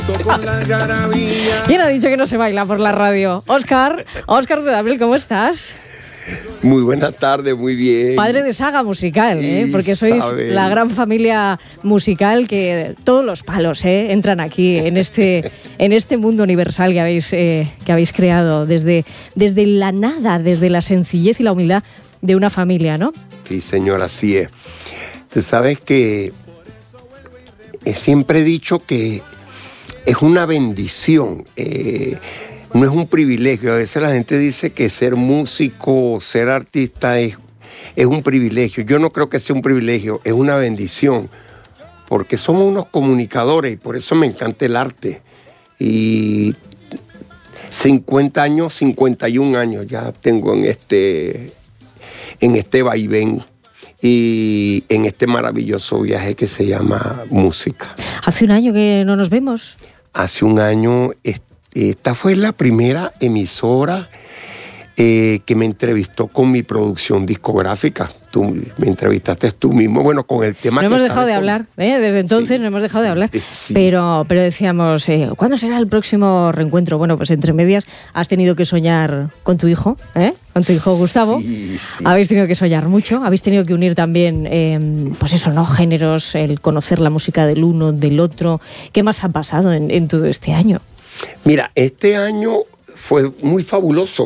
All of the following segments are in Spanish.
¿Quién ha dicho que no se baila por la radio? Óscar Dudamel, ¿cómo estás? Muy buenas tardes, muy bien. Padre de saga musical, porque sois la gran familia musical que todos los palos entran aquí en este mundo universal que habéis creado desde la nada, desde la sencillez y la humildad de una familia, ¿no? Sí, señor, así es. Tú sabes que siempre he dicho que es una bendición, no es un privilegio. A veces la gente dice que ser músico, ser artista es un privilegio. Yo no creo que sea un privilegio, es una bendición, porque somos unos comunicadores y por eso me encanta el arte. Y 50 años, 51 años ya tengo en este vaivén y en este maravilloso viaje que se llama música. ¿Hace un año que no nos vemos? Hace un año, esta fue la primera emisora que me entrevistó con mi producción discográfica. Tú me entrevistaste tú mismo, bueno, con el tema no hemos dejado de hablar, desde entonces no hemos dejado de hablar, sí. Pero decíamos, ¿cuándo será el próximo reencuentro? Bueno, pues entre medias has tenido que soñar con tu hijo, con tu hijo Gustavo. Sí. Habéis tenido que soñar mucho, habéis tenido que unir también, pues eso, ¿no? Géneros, el conocer la música del uno, del otro. ¿Qué más ha pasado en todo este año? Mira, este año fue muy fabuloso,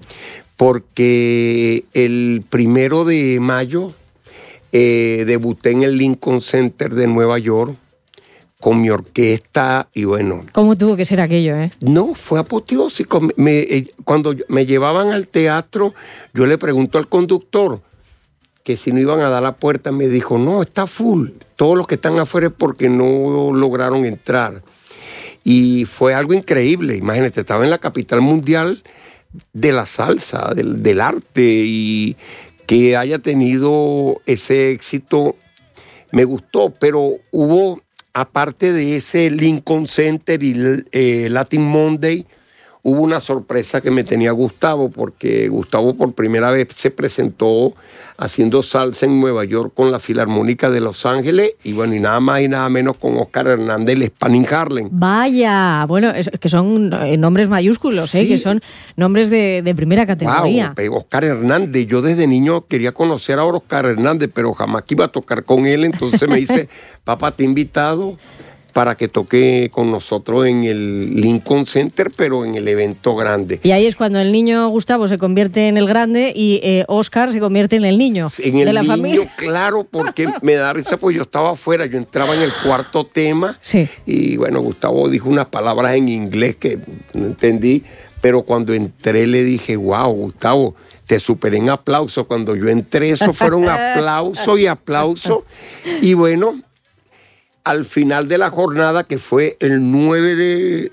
porque el 1 de mayo debuté en el Lincoln Center de Nueva York con mi orquesta y bueno... ¿Cómo tuvo que ser aquello, No, fue apoteósico. Cuando me llevaban al teatro, yo le pregunto al conductor que si no iban a dar la puerta, me dijo, no, está full. Todos los que están afuera es porque no lograron entrar. Y fue algo increíble. Imagínate, estaba en la capital mundial de la salsa, del arte, y que haya tenido ese éxito me gustó, pero hubo, aparte de ese Lincoln Center y Latin Monday, hubo una sorpresa que me tenía Gustavo, porque Gustavo por primera vez se presentó haciendo salsa en Nueva York con la Filarmónica de Los Ángeles y bueno, y nada más y nada menos con Oscar Hernández, el Spanning Harlem. Vaya, bueno, es que son nombres mayúsculos, sí. Que son nombres de primera categoría. Wow, Oscar Hernández, yo desde niño quería conocer a Oscar Hernández, pero jamás que iba a tocar con él, entonces me dice, papá, te he invitado para que toque con nosotros en el Lincoln Center, pero en el evento grande. Y ahí es cuando el niño Gustavo se convierte en el grande y Óscar se convierte en el niño de la familia. Claro, porque me da risa, pues yo estaba afuera, yo entraba en el cuarto tema, sí. Y bueno, Gustavo dijo unas palabras en inglés que no entendí, pero cuando entré le dije, wow, Gustavo, te superé en aplauso. Cuando yo entré, eso fueron aplauso y aplauso, y bueno... Al final de la jornada, que fue el 9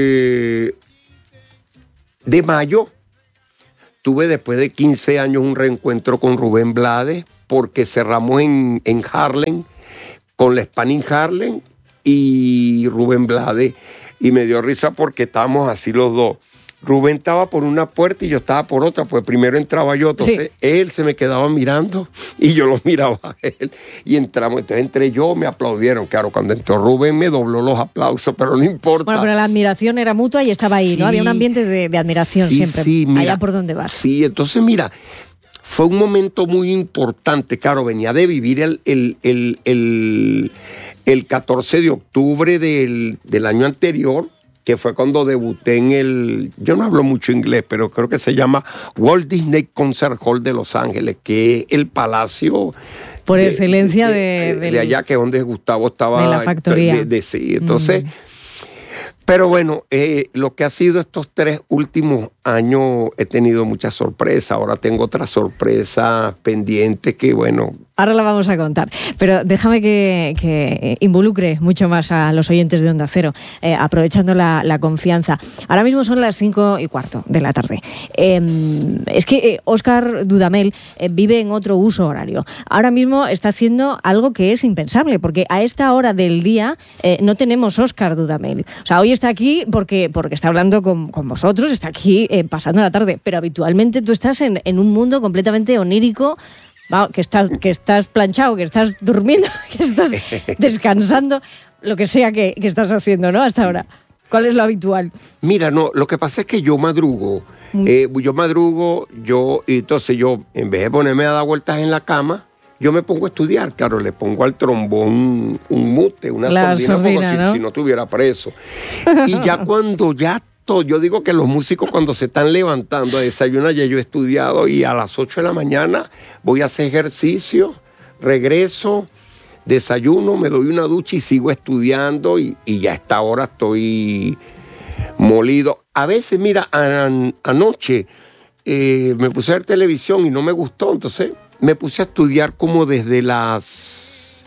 de mayo, tuve después de 15 años un reencuentro con Rubén Blades, porque cerramos en Harlem, con la Spanning Harlem y Rubén Blades, y me dio risa porque estábamos así los dos. Rubén estaba por una puerta y yo estaba por otra, pues primero entraba yo, entonces sí. Él se me quedaba mirando y yo lo miraba a él y entramos, entonces entré yo, me aplaudieron, claro, cuando entró Rubén me dobló los aplausos, pero no importa. Bueno, pero la admiración era mutua y estaba ahí, sí. ¿No? Había un ambiente de admiración siempre, sí, mira, allá por donde vas. Sí, entonces mira, fue un momento muy importante, claro, venía de vivir el 14 de octubre del año anterior, que fue cuando debuté yo no hablo mucho inglés, pero creo que se llama Walt Disney Concert Hall de Los Ángeles, que es el palacio por excelencia de allá, que es donde Gustavo estaba. De la factoría. Sí, entonces, pero bueno, lo que ha sido estos 3 últimos años, he tenido muchas sorpresas, ahora tengo otras sorpresas pendientes que bueno... Ahora la vamos a contar, pero déjame que involucre mucho más a los oyentes de Onda Cero, aprovechando la confianza. Ahora mismo son las 5:15 de la tarde. Es que Óscar Dudamel vive en otro uso horario. Ahora mismo está haciendo algo que es impensable, porque a esta hora del día no tenemos Óscar Dudamel. O sea, hoy está aquí porque está hablando con vosotros, está aquí pasando la tarde, pero habitualmente tú estás en un mundo completamente onírico, que estás planchado, que estás durmiendo, que estás descansando. lo que sea que estás haciendo, ¿no? Hasta ahora. ¿Cuál es lo habitual? Mira, no, lo que pasa es que yo madrugo. Entonces yo, en vez de ponerme a dar vueltas en la cama, yo me pongo a estudiar. Claro, le pongo al trombón un mute, una sordina, como ¿no? Si no estuviera preso. Y ya cuando yo digo que los músicos cuando se están levantando a desayunar, ya yo he estudiado y a las 8 de la mañana voy a hacer ejercicio, regreso, desayuno, me doy una ducha y sigo estudiando y ya a esta hora estoy molido. A veces, mira, anoche me puse a ver televisión y no me gustó, entonces me puse a estudiar como desde las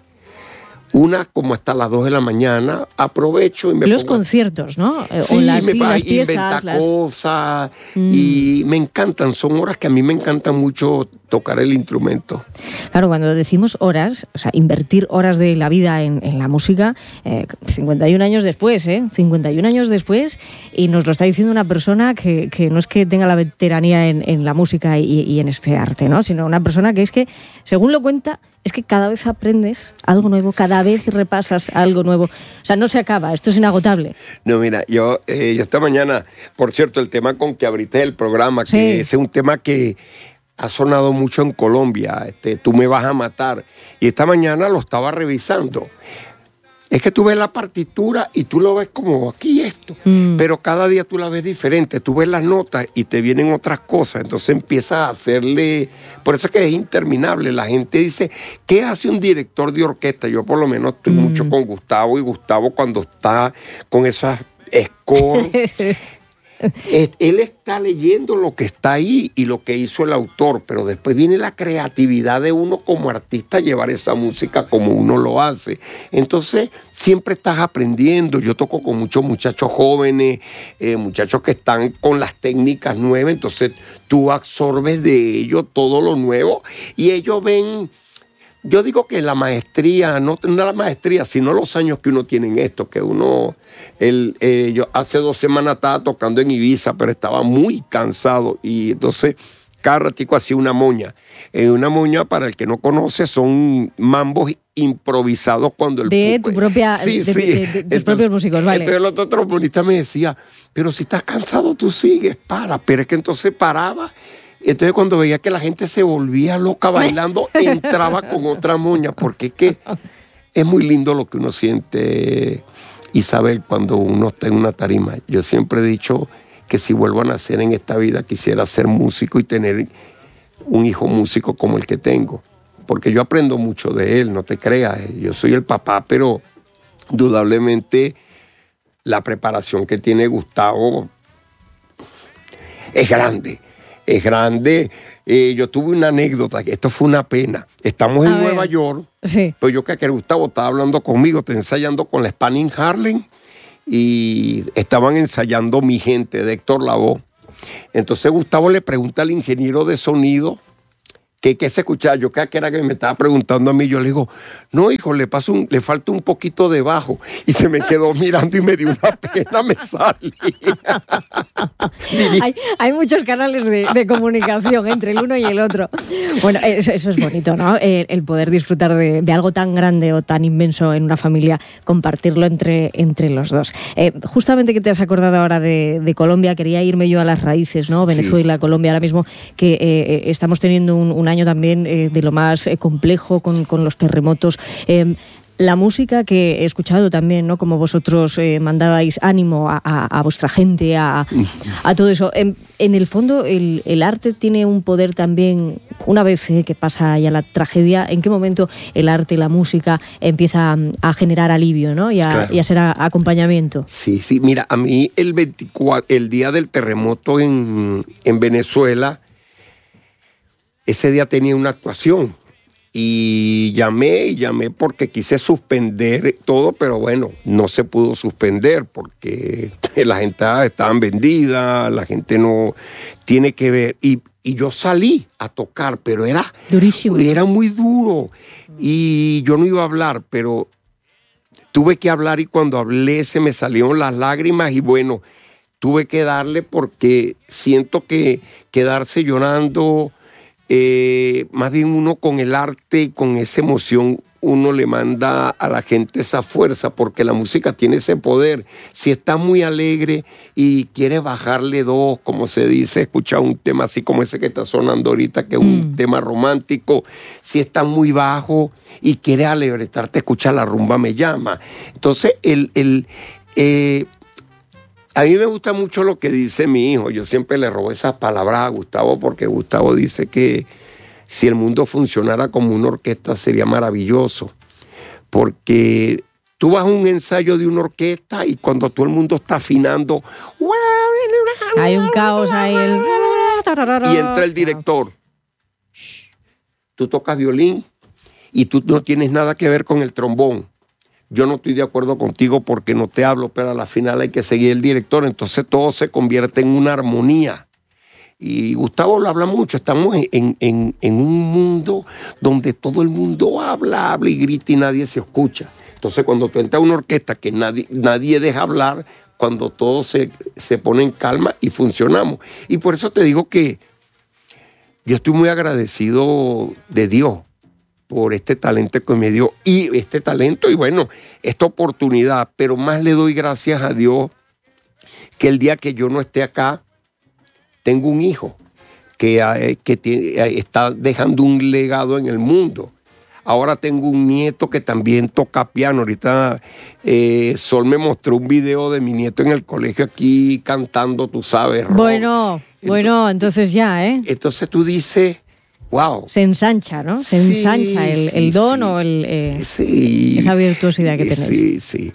1 como hasta las 2 de la mañana, aprovecho y me los conciertos, ¿no? Sí, o las piezas, cosas y me encantan, son horas que a mí me encanta mucho tocar el instrumento. Claro, cuando decimos horas, o sea, invertir horas de la vida en la música, 51 años después, 51 años después, y nos lo está diciendo una persona que no es que tenga la veteranía en la música y en este arte, ¿no? Sino una persona que es que, según lo cuenta, es que cada vez aprendes algo nuevo, cada vez repasas algo nuevo. O sea, no se acaba, esto es inagotable. No, mira, yo esta mañana, por cierto, el tema con que abriste el programa, que ese es un tema que ha sonado mucho en Colombia, Tú me vas a matar. Y esta mañana lo estaba revisando. Es que tú ves la partitura y tú lo ves como aquí esto, pero cada día tú la ves diferente, tú ves las notas y te vienen otras cosas, entonces empiezas a hacerle, por eso es que es interminable, la gente dice, ¿qué hace un director de orquesta? Yo por lo menos estoy mucho con Gustavo, y Gustavo cuando está con esas scores, él está leyendo lo que está ahí y lo que hizo el autor, pero después viene la creatividad de uno como artista a llevar esa música como uno lo hace. Entonces, siempre estás aprendiendo. Yo toco con muchos muchachos jóvenes, muchachos que están con las técnicas nuevas, entonces tú absorbes de ellos todo lo nuevo y ellos ven. Yo digo que la maestría, no la maestría, sino los años que uno tiene en esto, que uno, yo hace 2 semanas estaba tocando en Ibiza, pero estaba muy cansado y entonces cada ratico hacía una moña. Una moña, para el que no conoce, son mambos improvisados cuando el de tu propia, sí, de tus propios músicos, vale. Entonces el otro trombonista me decía, pero si estás cansado tú sigues, para. Pero es que entonces paraba. Entonces cuando veía que la gente se volvía loca bailando, entraba con otra moña, porque es que es muy lindo lo que uno siente, Isabel, cuando uno está en una tarima. Yo siempre he dicho que si vuelvo a nacer en esta vida quisiera ser músico y tener un hijo músico como el que tengo, porque yo aprendo mucho de él, no te creas, yo soy el papá, pero indudablemente la preparación que tiene Gustavo es grande. Es grande. Yo tuve una anécdota, que esto fue una pena. Estamos en Nueva York, pero yo creo que Gustavo estaba hablando conmigo, está ensayando con la Spanning Harlem y estaban ensayando Mi Gente de Héctor Lavoe. Entonces Gustavo le pregunta al ingeniero de sonido ¿qué se escuchaba? Yo creo que era que me estaba preguntando a mí. Yo le digo, no, hijo, le falta un poquito de bajo. Y se me quedó mirando y me dio una pena, me salí. Hay muchos canales de comunicación entre el uno y el otro. Bueno, eso es bonito, ¿no? El poder disfrutar de algo tan grande o tan inmenso en una familia, compartirlo entre los dos. Justamente que te has acordado ahora de Colombia, quería irme yo a las raíces, ¿no? Venezuela, sí. Colombia, ahora mismo que estamos teniendo un año también de lo más complejo con los terremotos. La música que he escuchado también, ¿no? Como vosotros mandabais ánimo a vuestra gente, a todo eso. En el fondo, el arte tiene un poder también, una vez que pasa ya la tragedia, ¿en qué momento el arte, la música empieza a generar alivio, ¿no? Y a ser acompañamiento? Sí, mira, a mí el día del terremoto en Venezuela, ese día tenía una actuación. Y llamé porque quise suspender todo, pero bueno, no se pudo suspender porque las entradas estaban vendidas, la gente no tiene que ver. Y yo salí a tocar, pero era durísimo. Era muy duro. Y yo no iba a hablar, pero tuve que hablar y cuando hablé se me salieron las lágrimas y bueno, tuve que darle porque siento que quedarse llorando más bien uno con el arte y con esa emoción, uno le manda a la gente esa fuerza, porque la música tiene ese poder. Si estás muy alegre y quieres bajarle dos, como se dice, escuchar un tema así como ese que está sonando ahorita, que es un tema romántico. Si estás muy bajo y quieres alegrarte, escuchar La Rumba Me Llama. Entonces, a mí me gusta mucho lo que dice mi hijo. Yo siempre le robo esas palabras a Gustavo, porque Gustavo dice que si el mundo funcionara como una orquesta sería maravilloso, porque tú vas a un ensayo de una orquesta y cuando todo el mundo está afinando, hay un caos ahí. Y entra el director. Tú tocas violín y tú no tienes nada que ver con el trombón. Yo no estoy de acuerdo contigo porque no te hablo, pero a la final hay que seguir el director. Entonces todo se convierte en una armonía. Y Gustavo lo habla mucho. Estamos en un mundo donde todo el mundo habla y grita y nadie se escucha. Entonces cuando tú entras a una orquesta que nadie deja hablar, cuando todo se pone en calma y funcionamos. Y por eso te digo que yo estoy muy agradecido de Dios por este talento que me dio, y bueno, esta oportunidad, pero más le doy gracias a Dios que el día que yo no esté acá, tengo un hijo que está dejando un legado en el mundo. Ahora tengo un nieto que también toca piano. Ahorita Sol me mostró un video de mi nieto en el colegio aquí cantando, tú sabes, rock. Bueno, entonces ya, ¿eh? Entonces tú dices, wow. Se ensancha, ¿no? Se ensancha el don o esa virtuosidad que tenéis. Sí.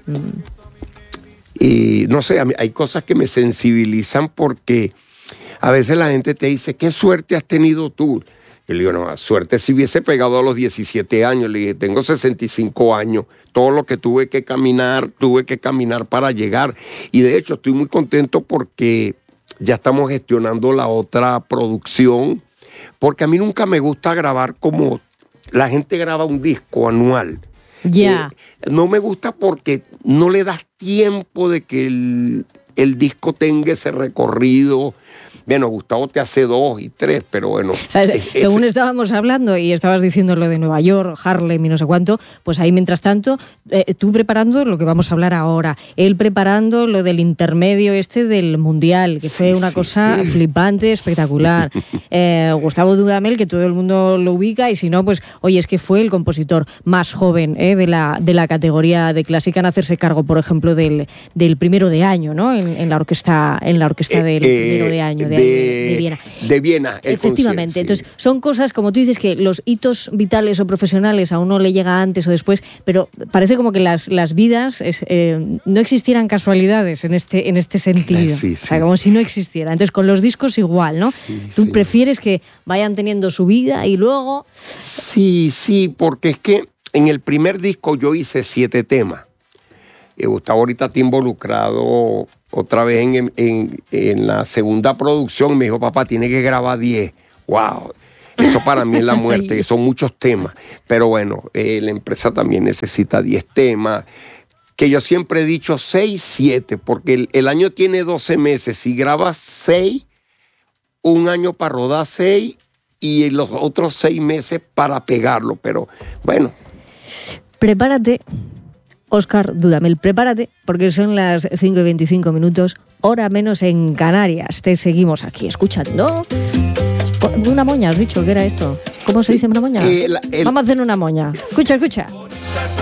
Y no sé, hay cosas que me sensibilizan, porque a veces la gente te dice, ¿qué suerte has tenido tú? Y le digo, no, suerte si hubiese pegado a los 17 años. Le dije, tengo 65 años. Todo lo que tuve que caminar para llegar. Y de hecho estoy muy contento porque ya estamos gestionando la otra producción. Porque a mí nunca me gusta grabar como la gente graba un disco anual. Ya. No me gusta porque no le das tiempo de que el disco tenga ese recorrido. Bueno, Gustavo te hace 2 y 3, pero bueno. O sea, según estábamos hablando y estabas diciendo lo de Nueva York, Harlem y no sé cuánto, pues ahí mientras tanto, tú preparando lo que vamos a hablar ahora, él preparando lo del intermedio del Mundial, que fue una cosa flipante, espectacular. Gustavo Dudamel, que todo el mundo lo ubica, y si no, pues oye, es que fue el compositor más joven de la categoría de clásica en hacerse cargo, por ejemplo, del primero de año, ¿no? En la orquesta del primero de año. De Viena. De Viena. Efectivamente. Entonces, son cosas, como tú dices, que los hitos vitales o profesionales a uno le llega antes o después, pero parece como que las vidas no existieran casualidades en este sentido. O sea, como si no existiera. Entonces, con los discos igual, ¿no? Tú prefieres que vayan teniendo su vida y luego... Sí, porque es que en el primer disco yo hice 7 temas. Gustavo ahorita está involucrado otra vez en la segunda producción. Me dijo, papá, tiene que grabar 10. ¡Wow! Eso para mí es la muerte, son muchos temas. Pero bueno, la empresa también necesita 10 temas. Que yo siempre he dicho 6, 7, porque el año tiene 12 meses. Si grabas 6, un año para rodar 6 y los otros 6 meses para pegarlo. Pero bueno. Prepárate. Óscar Dudamel, prepárate, porque son las 5:25, hora menos en Canarias. Te seguimos aquí escuchando. Una moña, has dicho que era esto. ¿Cómo se dice una moña? Vamos a hacer una moña. Escucha.